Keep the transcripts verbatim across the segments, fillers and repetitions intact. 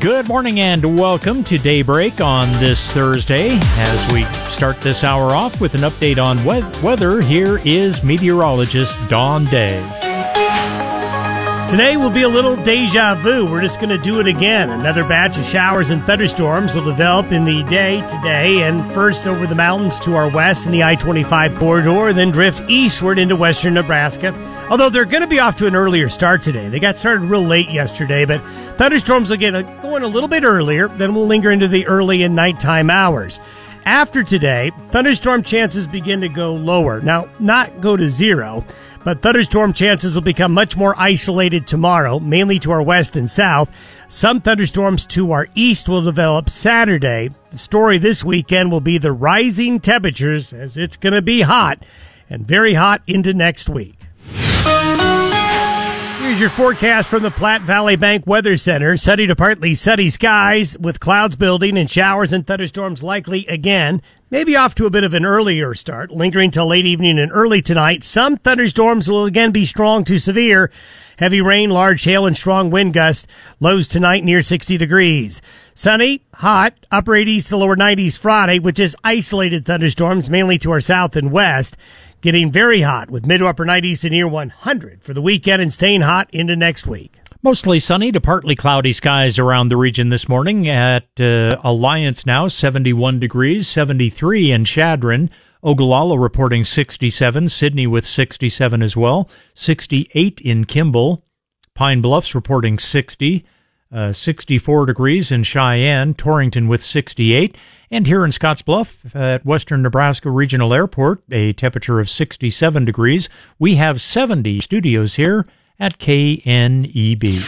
Good morning and welcome to Daybreak on this Thursday. As we start this hour off with an update on we- weather, here is meteorologist Dawn Day. Today will be a little deja vu. We're just going to do it again. Another batch of showers and thunderstorms will develop in the day today, and first over the mountains to our west in the I twenty-five corridor, then drift eastward into western Nebraska. Although they're going to be off to an earlier start today. They got started real late yesterday, but thunderstorms will get going a little bit earlier, then will linger into the early and nighttime hours. After today, thunderstorm chances begin to go lower. Now, not go to zero, but thunderstorm chances will become much more isolated tomorrow, mainly to our west and south. Some thunderstorms to our east will develop Saturday. The story this weekend will be the rising temperatures, as it's going to be hot, and very hot into next week. Here's your forecast from the Platte Valley Bank Weather Center. Sunny to partly sunny skies with clouds building and showers and thunderstorms likely again. Maybe off to a bit of an earlier start, lingering till late evening and early tonight. Some thunderstorms will again be strong to severe. Heavy rain, large hail, and strong wind gusts. Lows tonight near sixty degrees. Sunny, hot, upper eighties to lower nineties Friday, with just isolated thunderstorms mainly to our south and west. Getting very hot with mid to upper nineties to near one hundred for the weekend and staying hot into next week. Mostly sunny to partly cloudy skies around the region this morning. At uh, Alliance now, seventy-one degrees, seventy-three in Chadron. Ogallala reporting sixty-seven, Sydney with sixty-seven as well, sixty-eight in Kimball. Pine Bluffs reporting sixty, uh, sixty-four degrees in Cheyenne, Torrington with sixty-eight. And here in Scottsbluff at Western Nebraska Regional Airport, a temperature of sixty-seven degrees. We have seventy studios here at K N E B.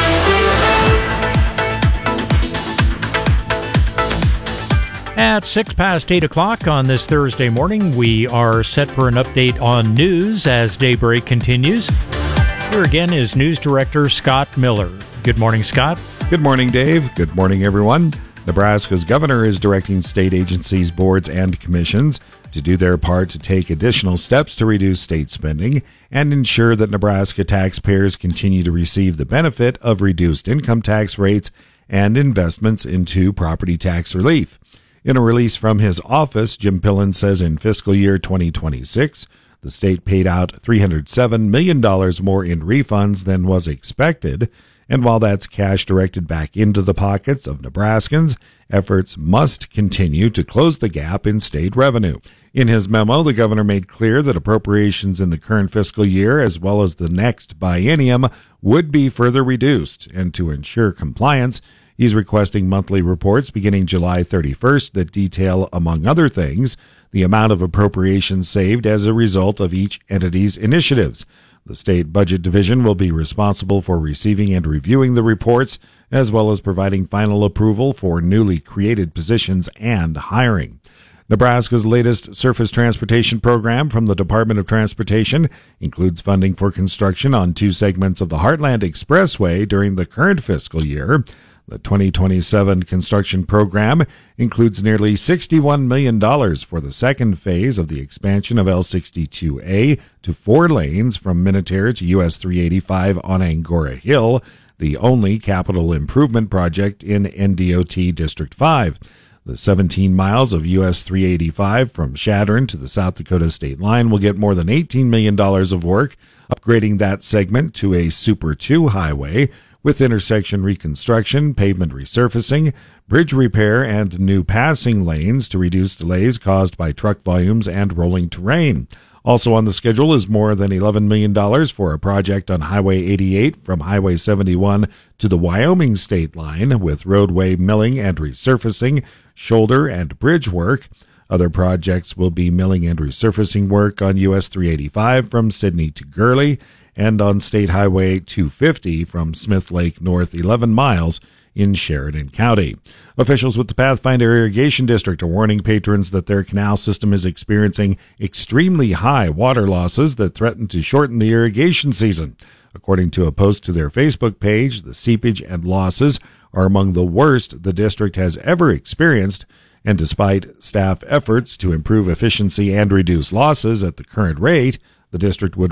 At six past eight o'clock on this Thursday morning, we are set for an update on news as Daybreak continues. Here again is News Director Scott Miller. Good morning, Scott. Good morning, Dave. Good morning, everyone. Nebraska's governor is directing state agencies, boards, and commissions to do their part to take additional steps to reduce state spending and ensure that Nebraska taxpayers continue to receive the benefit of reduced income tax rates and investments into property tax relief. In a release from his office, Jim Pillen says in fiscal year twenty twenty-six, the state paid out three hundred seven million dollars more in refunds than was expected. And while that's cash directed back into the pockets of Nebraskans, efforts must continue to close the gap in state revenue. In his memo, the governor made clear that appropriations in the current fiscal year, as well as the next biennium, would be further reduced. And to ensure compliance, he's requesting monthly reports beginning July thirty-first that detail, among other things, the amount of appropriations saved as a result of each entity's initiatives. The State Budget Division will be responsible for receiving and reviewing the reports, as well as providing final approval for newly created positions and hiring. Nebraska's latest surface transportation program from the Department of Transportation includes funding for construction on two segments of the Heartland Expressway during the current fiscal year. The twenty twenty-seven construction program includes nearly sixty-one million dollars for the second phase of the expansion of L sixty-two A to four lanes from Minutair to U S three eighty-five on Angora Hill, the only capital improvement project in N D O T District five. The seventeen miles of U S three eighty-five from Chadron to the South Dakota state line will get more than eighteen million dollars of work, upgrading that segment to a Super two highway, with intersection reconstruction, pavement resurfacing, bridge repair, and new passing lanes to reduce delays caused by truck volumes and rolling terrain. Also on the schedule is more than eleven million dollars for a project on Highway eighty-eight from Highway seventy-one to the Wyoming state line, with roadway milling and resurfacing, shoulder and bridge work. Other projects will be milling and resurfacing work on U S three eighty-five from Sydney to Gurley, and on State Highway two fifty from Smith Lake north eleven miles in Sheridan County. Officials with the Pathfinder Irrigation District are warning patrons that their canal system is experiencing extremely high water losses that threaten to shorten the irrigation season. According to a post to their Facebook page, the seepage and losses are among the worst the district has ever experienced, and despite staff efforts to improve efficiency and reduce losses at the current rate, the district would